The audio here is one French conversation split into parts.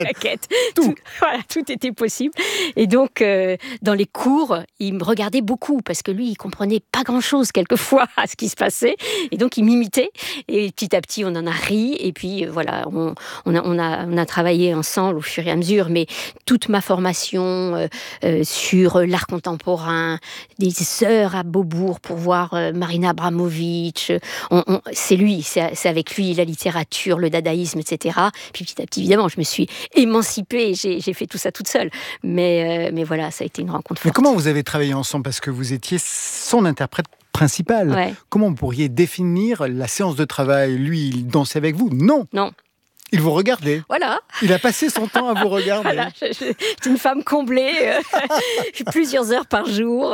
claquettes. Tout. Voilà, tout était possible. Et donc, dans les cours, il me regardait beaucoup parce que lui, il comprenait pas grand-chose quelquefois à ce qui se passait. Et donc, il m'imitait. Et petit à petit, on en a ri. Et puis, voilà, on a travaillé ensemble au fur et à mesure. Mais toute ma formation sur l'art contemporain, des heures à Beaubourg pour voir Marina Abramovic, c'est lui, c'est avec lui la littérature, le dadaïsme, etc. Puis petit à petit, évidemment, je me suis émancipée et j'ai fait tout ça toute seule. Mais voilà, ça a été une rencontre forte. Mais comment vous avez travaillé ensemble? Parce que vous étiez son interprète principal. Ouais. Comment vous pourriez définir la séance de travail? Lui, il dansait avec vous? Non. Il vous regardait. Voilà. Il a passé son temps à vous regarder. Voilà, je suis une femme comblée, plusieurs heures par jour.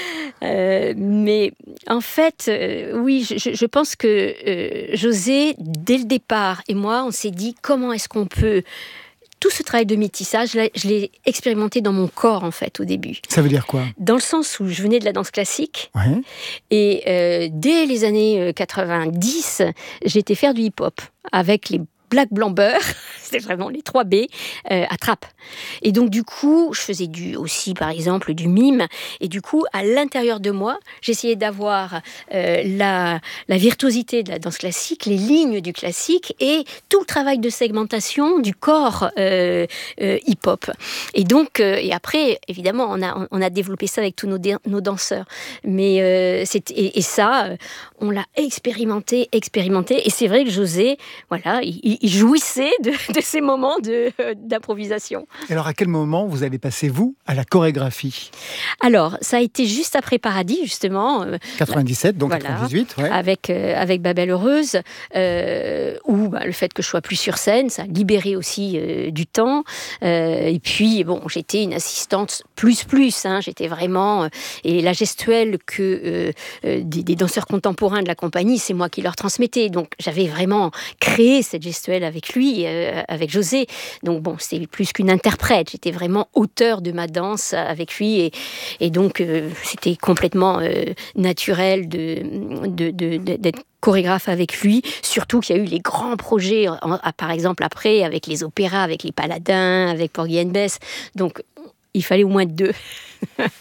Mais en fait, oui, je pense que José, dès le départ, et moi, on s'est dit comment est-ce qu'on peut... Tout ce travail de métissage, je l'ai expérimenté dans mon corps, en fait, au début. Ça veut dire quoi? Dans le sens où je venais de la danse classique. Ouais. Et dès les années 90, j'étais faire du hip-hop avec les Black Blanc Beurre, c'était vraiment les 3 B, à Trappes. Et donc, du coup, je faisais aussi, par exemple, du mime. Et du coup, à l'intérieur de moi, j'essayais d'avoir la virtuosité de la danse classique, les lignes du classique et tout le travail de segmentation du corps hip-hop. Et donc, et après, évidemment, on a développé ça avec tous nos danseurs. Mais ça, on l'a expérimenté. Et c'est vrai que José, voilà, il jouissait de ces moments d'improvisation. Et alors, à quel moment vous avez passé, vous, à la chorégraphie? Alors, ça a été juste après Paradis, justement. 97, donc voilà, 98, ouais. Avec Babel Heureuse, où le fait que je sois plus sur scène, ça a libéré aussi du temps. Et puis, bon, j'étais une assistante plus, hein, j'étais vraiment... et la gestuelle que des danseurs contemporains de la compagnie, c'est moi qui leur transmettais. Donc, j'avais vraiment créé cette gestuelle avec lui, avec José. Donc bon, c'était plus qu'une interprète. J'étais vraiment auteur de ma danse avec lui. Et donc, c'était complètement naturel d'être chorégraphe avec lui. Surtout qu'il y a eu les grands projets, par exemple après, avec les opéras, avec les Paladins, avec Porgy and Bess. Donc, il fallait au moins 2.